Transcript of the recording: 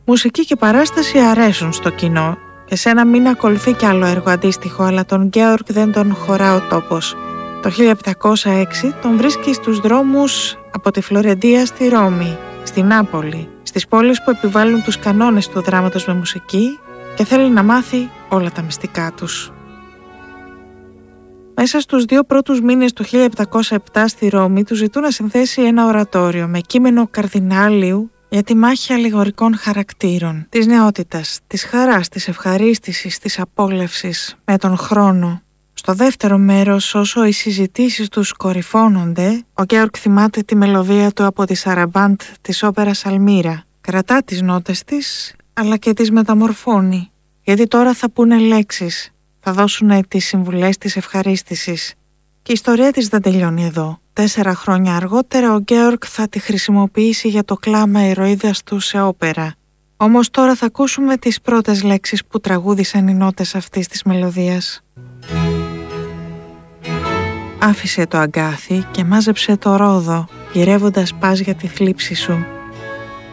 Μουσική και παράσταση αρέσουν στο κοινό και σε ένα μήνα ακολουθεί κι άλλο έργο αντίστοιχο, αλλά τον Γκέοργκ δεν τον χωρά ο τόπος. Το 1706 τον βρίσκει στους δρόμους από τη Φλωρεντία στη Ρώμη, στη Νάπολη, στις πόλεις που επιβάλλουν τους κανόνες του δράματος με μουσική και θέλει να μάθει όλα τα μυστικά τους. Μέσα στους 2 πρώτους μήνες του 1707 στη Ρώμη του ζητούν να συνθέσει ένα ορατόριο με κείμενο καρδινάλιου για τη μάχη αλληγορικών χαρακτήρων, της νεότητας, της χαράς, της ευχαρίστησης, της απόλαυσης με τον χρόνο. Στο δεύτερο μέρος, όσο οι συζητήσεις τους κορυφώνονται, ο Γκέοργκ θυμάται τη μελωδία του από τη σαραμπάντ της όπερας Αλμύρα. Κρατά τις νότες της, αλλά και τις μεταμορφώνει, γιατί τώρα θα πούνε λέξεις, θα δώσουν τις συμβουλές της ευχαρίστησης. Και η ιστορία της δεν τελειώνει εδώ. 4 χρόνια αργότερα ο Γκέοργκ θα τη χρησιμοποιήσει για το κλάμα ηρωίδας του σε όπερα. Όμως τώρα θα ακούσουμε τις πρώτες λέξεις που τραγούδισαν οι νότες αυτής της μελωδίας. Άφησε το αγκάθι και μάζεψε το ρόδο, γυρεύοντας πας για τη θλίψη σου.